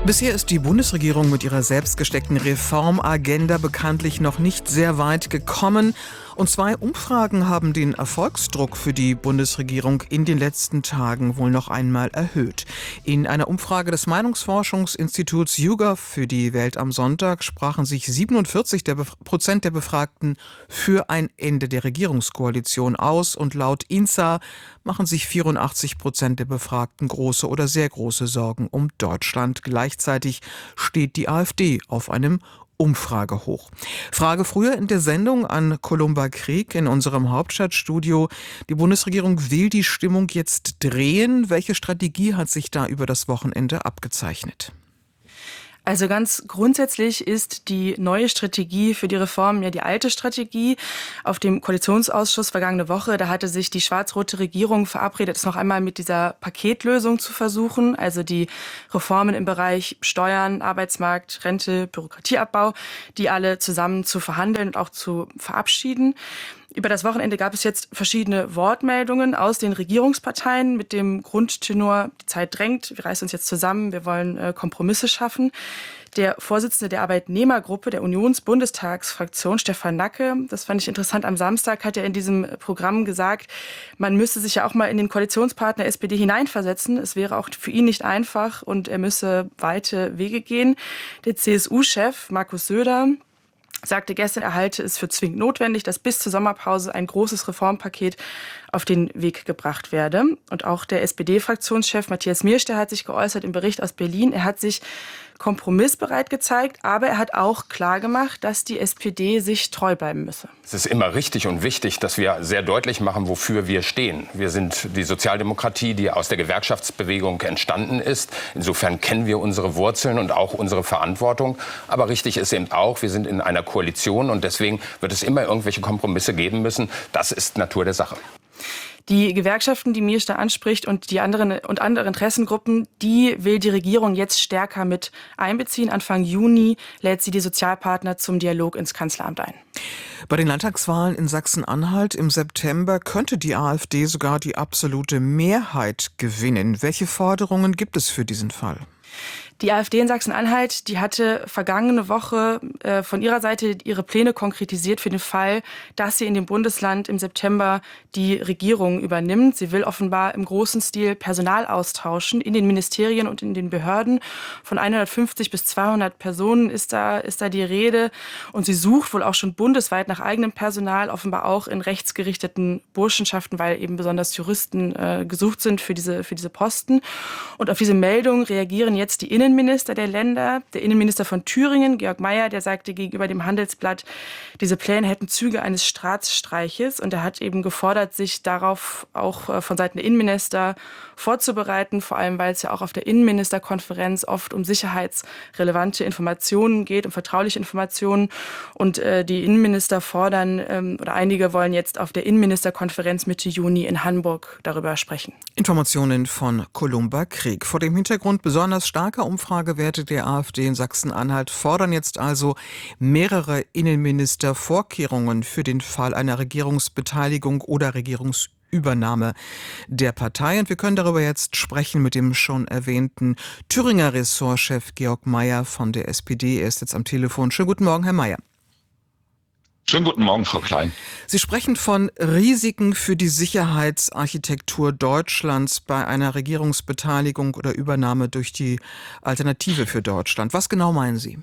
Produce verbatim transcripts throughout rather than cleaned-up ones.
Bisher ist die Bundesregierung mit ihrer selbstgesteckten Reformagenda bekanntlich noch nicht sehr weit gekommen. Und zwei Umfragen haben den Erfolgsdruck für die Bundesregierung in den letzten Tagen wohl noch einmal erhöht. In einer Umfrage des Meinungsforschungsinstituts YouGov für die Welt am Sonntag sprachen sich siebenundvierzig Prozent der Befragten für ein Ende der Regierungskoalition aus. Und laut I N S A machen sich vierundachtzig Prozent der Befragten große oder sehr große Sorgen um Deutschland. Gleichzeitig steht die AfD auf einem Umfragehoch. Frage früher in der Sendung an Columba Krieg in unserem Hauptstadtstudio. Die Bundesregierung will die Stimmung jetzt drehen. Welche Strategie hat sich da über das Wochenende abgezeichnet? Also ganz grundsätzlich ist die neue Strategie für die Reform ja die alte Strategie. Auf dem Koalitionsausschuss vergangene Woche, da hatte sich die schwarz-rote Regierung verabredet, es noch einmal mit dieser Paketlösung zu versuchen, also die Reformen im Bereich Steuern, Arbeitsmarkt, Rente, Bürokratieabbau, die alle zusammen zu verhandeln und auch zu verabschieden. Über das Wochenende gab es jetzt verschiedene Wortmeldungen aus den Regierungsparteien mit dem Grundtenor: Die Zeit drängt, wir reißen uns jetzt zusammen, wir wollen äh, Kompromisse schaffen. Der Vorsitzende der Arbeitnehmergruppe der Unionsbundestagsfraktion, Stefan Nacke, das fand ich interessant, am Samstag hat er in diesem Programm gesagt, man müsse sich ja auch mal in den Koalitionspartner S P D hineinversetzen. Es wäre auch für ihn nicht einfach und er müsse weite Wege gehen. Der C S U-Chef Markus Söder sagte gestern, er halte es für zwingend notwendig, dass bis zur Sommerpause ein großes Reformpaket auf den Weg gebracht werde. Und auch der S P D-Fraktionschef Matthias Miersch, der hat sich geäußert im Bericht aus Berlin. Er hat sich kompromissbereit gezeigt, aber er hat auch klargemacht, dass die S P D sich treu bleiben müsse. Es ist immer richtig und wichtig, dass wir sehr deutlich machen, wofür wir stehen. Wir sind die Sozialdemokratie, die aus der Gewerkschaftsbewegung entstanden ist. Insofern kennen wir unsere Wurzeln und auch unsere Verantwortung. Aber richtig ist eben auch, wir sind in einer Koalition und deswegen wird es immer irgendwelche Kompromisse geben müssen. Das ist Natur der Sache. Die Gewerkschaften, die Miersch da anspricht und die anderen und andere Interessengruppen, die will die Regierung jetzt stärker mit einbeziehen. Anfang Juni lädt sie die Sozialpartner zum Dialog ins Kanzleramt ein. Bei den Landtagswahlen in Sachsen-Anhalt im September könnte die AfD sogar die absolute Mehrheit gewinnen. Welche Forderungen gibt es für diesen Fall? Die AfD in Sachsen-Anhalt, die hatte vergangene Woche äh, von ihrer Seite ihre Pläne konkretisiert für den Fall, dass sie in dem Bundesland im September die Regierung übernimmt. Sie will offenbar im großen Stil Personal austauschen in den Ministerien und in den Behörden. Von hundertfünfzig bis zweihundert Personen ist da, ist da die Rede. Und sie sucht wohl auch schon bundesweit nach eigenem Personal, offenbar auch in rechtsgerichteten Burschenschaften, weil eben besonders Juristen äh, gesucht sind für diese, für diese Posten. Und auf diese Meldung reagieren jetzt die Innen Innenminister der Länder. Der Innenminister von Thüringen, Georg Mayer, der sagte gegenüber dem Handelsblatt, diese Pläne hätten Züge eines Staatsstreiches. Und er hat eben gefordert, sich darauf auch von Seiten der Innenminister vorzubereiten, vor allem weil es ja auch auf der Innenministerkonferenz oft um sicherheitsrelevante Informationen geht, um vertrauliche Informationen. Und äh, die Innenminister fordern, ähm, oder einige wollen jetzt auf der Innenministerkonferenz Mitte Juni in Hamburg darüber sprechen. Informationen von Columba Krieg. Vor dem Hintergrund besonders starker Umfragewerte der AfD in Sachsen-Anhalt fordern jetzt also mehrere Innenminister Vorkehrungen für den Fall einer Regierungsbeteiligung oder Regierungsübernahme der Partei. Und wir können darüber jetzt sprechen mit dem schon erwähnten Thüringer Ressortchef Georg Mayer von der S P D. Er ist jetzt am Telefon. Schönen guten Morgen, Herr Mayer. Schönen guten Morgen, Frau Klein. Sie sprechen von Risiken für die Sicherheitsarchitektur Deutschlands bei einer Regierungsbeteiligung oder Übernahme durch die Alternative für Deutschland. Was genau meinen Sie?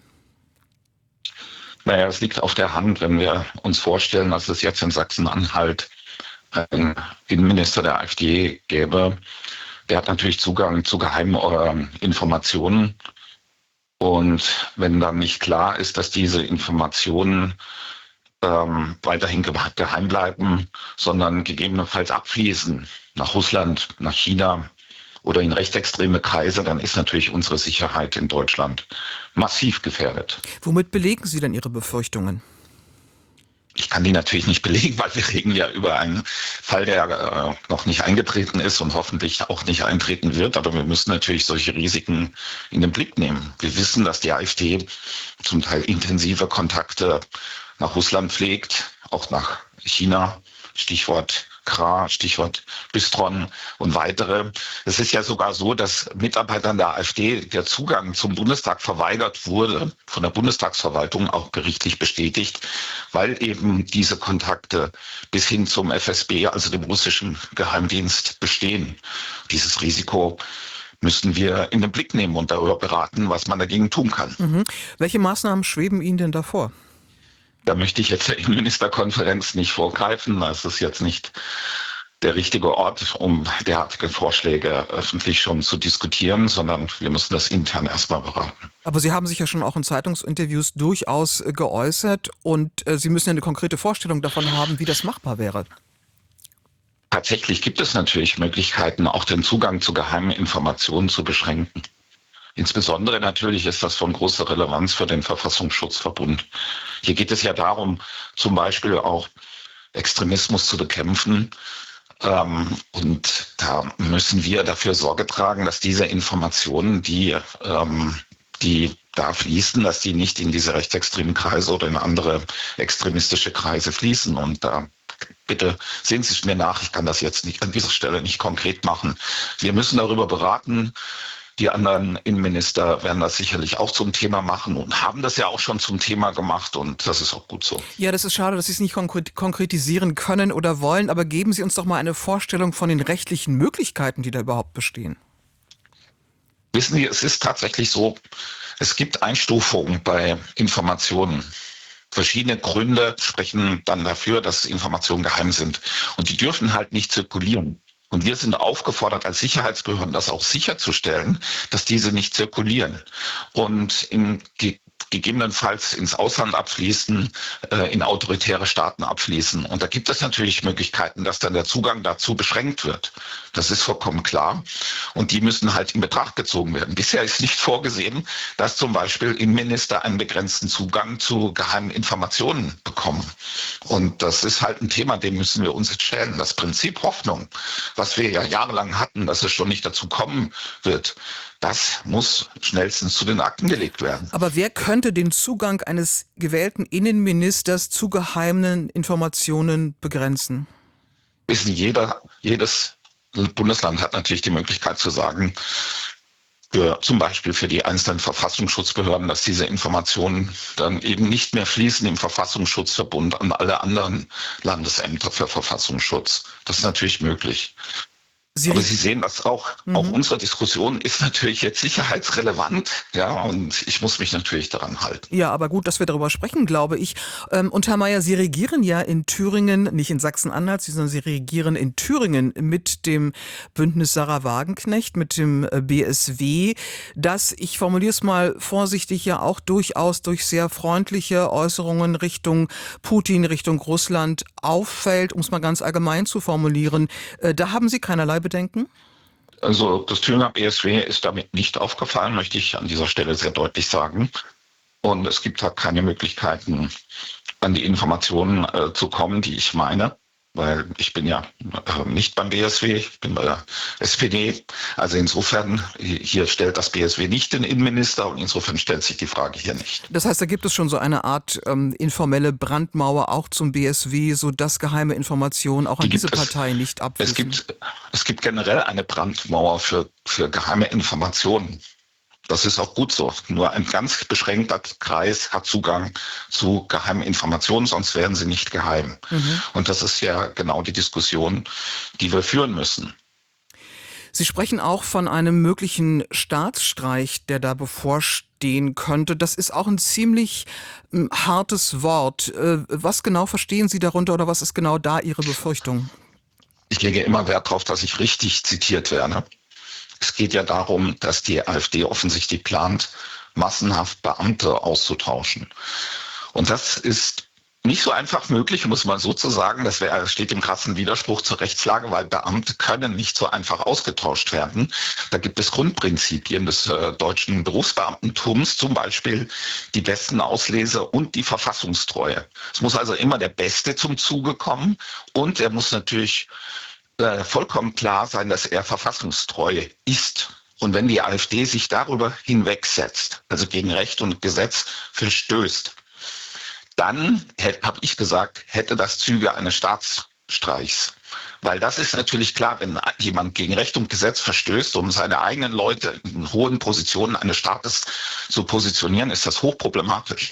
Naja, es liegt auf der Hand, wenn wir uns vorstellen, dass es jetzt in Sachsen-Anhalt einen Innenminister der AfD gäbe. Der hat natürlich Zugang zu geheimen äh, Informationen. Und wenn dann nicht klar ist, dass diese Informationen ähm, weiterhin geheim bleiben, sondern gegebenenfalls abfließen nach Russland, nach China oder in rechtsextreme Kreise, dann ist natürlich unsere Sicherheit in Deutschland massiv gefährdet. Womit belegen Sie denn Ihre Befürchtungen? Ich kann die natürlich nicht belegen, weil wir reden ja über einen Fall, der äh, noch nicht eingetreten ist und hoffentlich auch nicht eintreten wird. Aber wir müssen natürlich solche Risiken in den Blick nehmen. Wir wissen, dass die AfD zum Teil intensive Kontakte nach Russland pflegt, auch nach China. Stichwort Krah, Stichwort Bistron und weitere. Es ist ja sogar so, dass Mitarbeitern der AfD der Zugang zum Bundestag verweigert wurde, von der Bundestagsverwaltung auch gerichtlich bestätigt, weil eben diese Kontakte bis hin zum F S B, also dem russischen Geheimdienst, bestehen. Dieses Risiko müssen wir in den Blick nehmen und darüber beraten, was man dagegen tun kann. Mhm. Welche Maßnahmen schweben Ihnen denn davor? Da möchte ich jetzt der Innenministerkonferenz nicht vorgreifen. Das ist jetzt nicht der richtige Ort, um derartige Vorschläge öffentlich schon zu diskutieren, sondern wir müssen das intern erstmal beraten. Aber Sie haben sich ja schon auch in Zeitungsinterviews durchaus geäußert und äh, Sie müssen ja eine konkrete Vorstellung davon haben, wie das machbar wäre. Tatsächlich gibt es natürlich Möglichkeiten, auch den Zugang zu geheimen Informationen zu beschränken. Insbesondere natürlich ist das von großer Relevanz für den Verfassungsschutzverbund. Hier geht es ja darum, zum Beispiel auch Extremismus zu bekämpfen. Ähm, und da müssen wir dafür Sorge tragen, dass diese Informationen, die, ähm, die da fließen, dass die nicht in diese rechtsextremen Kreise oder in andere extremistische Kreise fließen. Und da bitte sehen Sie es mir nach, ich kann das jetzt nicht an dieser Stelle nicht konkret machen. Wir müssen darüber beraten. Die anderen Innenminister werden das sicherlich auch zum Thema machen und haben das ja auch schon zum Thema gemacht und das ist auch gut so. Ja, das ist schade, dass Sie es nicht konkret- konkretisieren können oder wollen, aber geben Sie uns doch mal eine Vorstellung von den rechtlichen Möglichkeiten, die da überhaupt bestehen. Wissen Sie, es ist tatsächlich so, es gibt Einstufungen bei Informationen. Verschiedene Gründe sprechen dann dafür, dass Informationen geheim sind. Und die dürfen halt nicht zirkulieren. Und wir sind aufgefordert, als Sicherheitsbehörden das auch sicherzustellen, dass diese nicht zirkulieren und in ge- gegebenenfalls ins Ausland abfließen, äh, in autoritäre Staaten abfließen. Und da gibt es natürlich Möglichkeiten, dass dann der Zugang dazu beschränkt wird. Das ist vollkommen klar. Und die müssen halt in Betracht gezogen werden. Bisher ist nicht vorgesehen, dass zum Beispiel Innenminister einen begrenzten Zugang zu geheimen Informationen bekommen. Und das ist halt ein Thema, dem müssen wir uns jetzt stellen. Das Prinzip Hoffnung, was wir ja jahrelang hatten, dass es schon nicht dazu kommen wird, das muss schnellstens zu den Akten gelegt werden. Aber wer könnte den Zugang eines gewählten Innenministers zu geheimen Informationen begrenzen? Wissen jeder, jedes Bundesland hat natürlich die Möglichkeit zu sagen, für, zum Beispiel für die einzelnen Verfassungsschutzbehörden, dass diese Informationen dann eben nicht mehr fließen im Verfassungsschutzverbund an alle anderen Landesämter für Verfassungsschutz. Das ist natürlich möglich. Sie Aber Sie sehen das auch, mhm. auch unsere Diskussion ist natürlich jetzt sicherheitsrelevant, ja, und ich muss mich natürlich daran halten. Ja, aber gut, dass wir darüber sprechen, glaube ich. Ähm, und Herr Mayer, Sie regieren ja in Thüringen, nicht in Sachsen-Anhalt, sondern Sie regieren in Thüringen mit dem Bündnis Sarah Wagenknecht, mit dem B S W, das, ich formuliere es mal vorsichtig, ja auch durchaus durch sehr freundliche Äußerungen Richtung Putin, Richtung Russland auffällt, um es mal ganz allgemein zu formulieren. Äh, da haben Sie keinerlei Bedenken? Also das Thüringer B S W ist damit nicht aufgefallen, möchte ich an dieser Stelle sehr deutlich sagen. Und es gibt halt keine Möglichkeiten, an die Informationen äh, zu kommen, die ich meine. Weil ich bin ja äh, nicht beim B S W, ich bin bei der S P D. Also insofern, hier stellt das B S W nicht den Innenminister und insofern stellt sich die Frage hier nicht. Das heißt, da gibt es schon so eine Art ähm, informelle Brandmauer auch zum B S W, sodass geheime Informationen auch an diese Partei es, nicht abfließen. Es gibt, es gibt generell eine Brandmauer für, für geheime Informationen. Das ist auch gut so. Nur ein ganz beschränkter Kreis hat Zugang zu geheimen Informationen, sonst werden sie nicht geheim. Mhm. Und das ist ja genau die Diskussion, die wir führen müssen. Sie sprechen auch von einem möglichen Staatsstreich, der da bevorstehen könnte. Das ist auch ein ziemlich äh, hartes Wort. Äh, was genau verstehen Sie darunter oder was ist genau da Ihre Befürchtung? Ich lege immer Wert darauf, dass ich richtig zitiert werde. Es geht ja darum, dass die AfD offensichtlich plant, massenhaft Beamte auszutauschen. Und das ist nicht so einfach möglich, muss man so zu sagen. Das wär, steht im krassen Widerspruch zur Rechtslage, weil Beamte können nicht so einfach ausgetauscht werden. Da gibt es Grundprinzipien des äh, deutschen Berufsbeamtentums, zum Beispiel die besten Auslese und die Verfassungstreue. Es muss also immer der Beste zum Zuge kommen und er muss natürlich Äh, vollkommen klar sein, dass er verfassungstreu ist. Und wenn die AfD sich darüber hinwegsetzt, also gegen Recht und Gesetz verstößt, dann, habe ich gesagt, hätte das Züge eines Staatsstreichs Streichs. Weil das ist natürlich klar, wenn jemand gegen Recht und Gesetz verstößt, um seine eigenen Leute in hohen Positionen eines Staates zu positionieren, ist das hochproblematisch.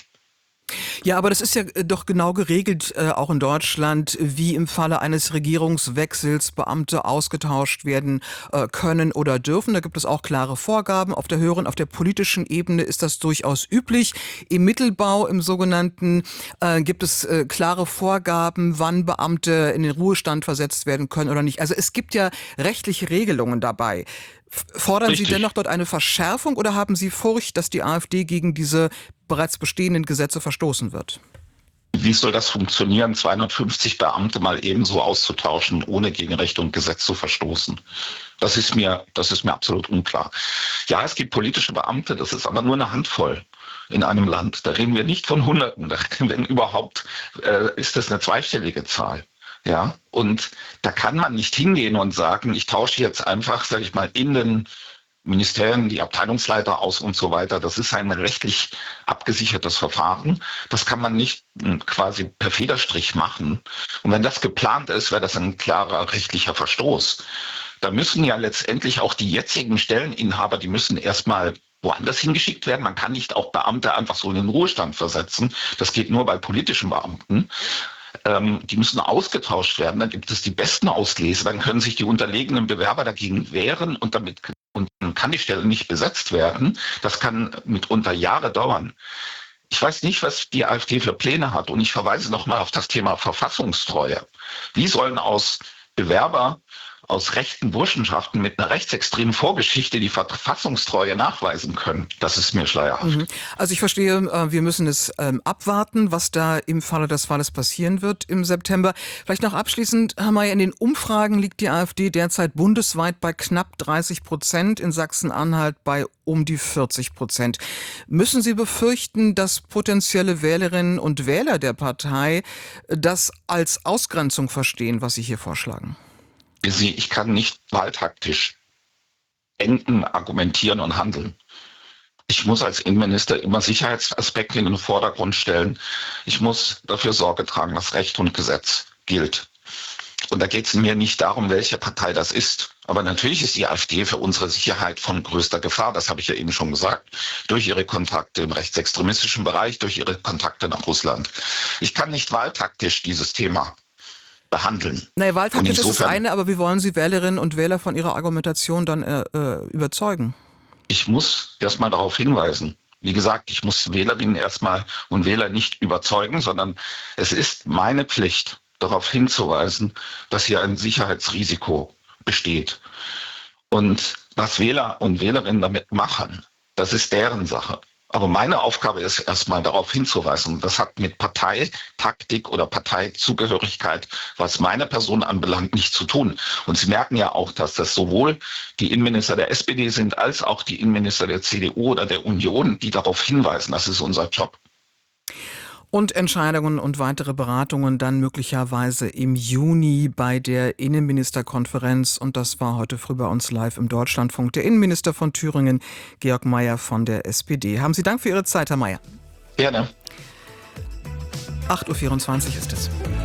Ja, aber das ist ja äh, doch genau geregelt, äh, auch in Deutschland, wie im Falle eines Regierungswechsels Beamte ausgetauscht werden äh, können oder dürfen. Da gibt es auch klare Vorgaben. Auf der höheren, auf der politischen Ebene ist das durchaus üblich. Im Mittelbau, im sogenannten, äh, gibt es äh, klare Vorgaben, wann Beamte in den Ruhestand versetzt werden können oder nicht. Also es gibt ja rechtliche Regelungen dabei. Fordern Richtig. Sie dennoch dort eine Verschärfung oder haben Sie Furcht, dass die AfD gegen diese bereits bestehenden Gesetze verstoßen wird? Wie soll das funktionieren, zweihundertfünfzig Beamte mal ebenso auszutauschen, ohne gegen Recht und Gesetz zu verstoßen? Das ist mir, das ist mir absolut unklar. Ja, es gibt politische Beamte, das ist aber nur eine Handvoll in einem Land. Da reden wir nicht von Hunderten, da, wenn überhaupt, äh, ist das eine zweistellige Zahl. Ja, und da kann man nicht hingehen und sagen, ich tausche jetzt einfach, sage ich mal, in den Ministerien die Abteilungsleiter aus und so weiter. Das ist ein rechtlich abgesichertes Verfahren. Das kann man nicht quasi per Federstrich machen. Und wenn das geplant ist, wäre das ein klarer rechtlicher Verstoß. Da müssen ja letztendlich auch die jetzigen Stelleninhaber, die müssen erstmal woanders hingeschickt werden. Man kann nicht auch Beamte einfach so in den Ruhestand versetzen. Das geht nur bei politischen Beamten. Ähm, die müssen ausgetauscht werden. Dann gibt es die besten Ausleser. Dann können sich die unterlegenen Bewerber dagegen wehren und damit und dann kann die Stelle nicht besetzt werden. Das kann mitunter Jahre dauern. Ich weiß nicht, was die AfD für Pläne hat. Und ich verweise nochmal auf das Thema Verfassungstreue. Wie sollen aus Bewerber aus rechten Burschenschaften mit einer rechtsextremen Vorgeschichte die Verfassungstreue nachweisen können? Das ist mir schleierhaft. Mhm. Also ich verstehe, äh, wir müssen es ähm, abwarten, was da im Falle des Falles passieren wird im September. Vielleicht noch abschließend, Herr Mayer, in den Umfragen liegt die AfD derzeit bundesweit bei knapp dreißig Prozent, in Sachsen-Anhalt bei um die vierzig Prozent. Müssen Sie befürchten, dass potenzielle Wählerinnen und Wähler der Partei das als Ausgrenzung verstehen, was Sie hier vorschlagen? Ich kann nicht wahltaktisch denken, argumentieren und handeln. Ich muss als Innenminister immer Sicherheitsaspekte in den Vordergrund stellen. Ich muss dafür Sorge tragen, dass Recht und Gesetz gilt. Und da geht es mir nicht darum, welche Partei das ist. Aber natürlich ist die AfD für unsere Sicherheit von größter Gefahr. Das habe ich ja eben schon gesagt. Durch ihre Kontakte im rechtsextremistischen Bereich, durch ihre Kontakte nach Russland. Ich kann nicht wahltaktisch dieses Thema behandeln. Naja, wahltaktisch ist das eine, aber wie wollen Sie Wählerinnen und Wähler von Ihrer Argumentation dann äh, überzeugen? Ich muss erstmal darauf hinweisen. Wie gesagt, ich muss Wählerinnen erstmal und Wähler nicht überzeugen, sondern es ist meine Pflicht, darauf hinzuweisen, dass hier ein Sicherheitsrisiko besteht. Und was Wähler und Wählerinnen damit machen, das ist deren Sache. Aber meine Aufgabe ist erstmal darauf hinzuweisen. Das hat mit Parteitaktik oder Parteizugehörigkeit, was meine Person anbelangt, nichts zu tun. Und Sie merken ja auch, dass das sowohl die Innenminister der S P D sind, als auch die Innenminister der C D U oder der Union, die darauf hinweisen. Das ist unser Job. Und Entscheidungen und weitere Beratungen dann möglicherweise im Juni bei der Innenministerkonferenz. Und das war heute früh bei uns live im Deutschlandfunk der Innenminister von Thüringen, Georg Mayer von der S P D. Haben Sie Dank für Ihre Zeit, Herr Mayer. Gerne. acht Uhr vierundzwanzig ist es.